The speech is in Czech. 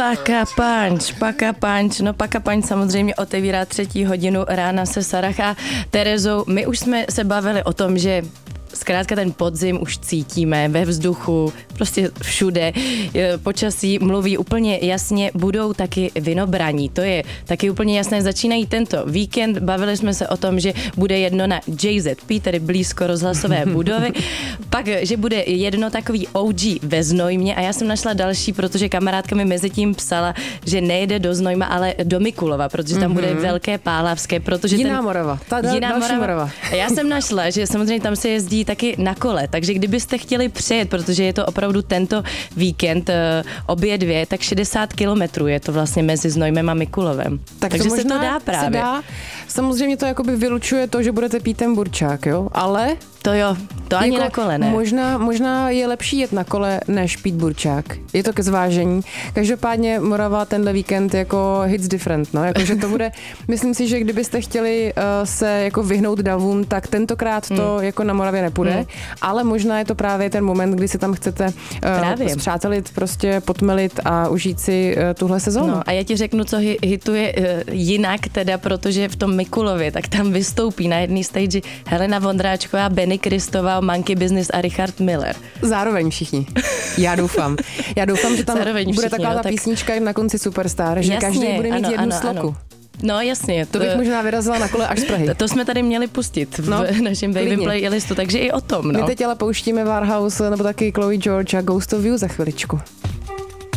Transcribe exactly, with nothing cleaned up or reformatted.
Paka Punch, Paka Punch, no Paka Punch samozřejmě otevírá třetí hodinu rána se Sarah a Terezou. My už jsme se bavili o tom, že zkrátka ten podzim už cítíme ve vzduchu, prostě všude. Počasí mluví úplně jasně, budou taky vinobraní. To je taky úplně jasné. Začínají tento víkend. Bavili jsme se o tom, že bude jedno na J Z P, tedy blízko rozhlasové budovy. Pak, že bude jedno takový O G ve Znojmě a já jsem našla další, protože kamarádka mi mezi tím psala, že nejede do Znojma, ale do Mikulova, protože tam mm-hmm. bude velké pálavské, protože jiná ten, Morava. Ta da, jiná další Morava. Morava. Já jsem našla, že samozřejmě tam se jezdí taky na kole, takže kdybyste chtěli přijet, protože je to opravdu tento víkend obě dvě, tak šedesát kilometrů je to vlastně mezi Znojmem a Mikulovem. Tak takže se to dá právě. Se dá. Samozřejmě to jakoby vylučuje to, že budete pít ten burčák, jo, ale to jo, to ani jako na kole ne. Možná, možná je lepší jet na kole, než pít burčák. Je to ke zvážení. Každopádně Morava tenhle víkend jako hits different, no, jakože to bude, myslím si, že kdybyste chtěli uh, se jako vyhnout davům, tak tentokrát to hmm. jako na Moravě nepůjde, hmm. ale možná je to právě ten moment, kdy si tam chcete uh, zpřátelit, prostě potmelit a užít si uh, tuhle sezónu. No a já ti řeknu, co hituje uh, jinak teda, protože v tom Mikulově, tak tam vystoupí na jedné stage Helena Vondráčková, Benny Kristová, Monkey Business a Richard Miller. Zároveň všichni. Já doufám. Já doufám, že tam Zároveň bude všichni, taková jo, ta tak písnička na konci Superstar, že jasně, každý bude mít ano, jednu ano, sloku. Ano. No jasně. To, to bych možná vyrazila na kole až z Prahy. To, to jsme tady měli pustit v no, našem Baby Playlistu, takže i o tom. No. My teď ale pouštíme Warhouse nebo taky Chloe George a Ghost of You za chviličku.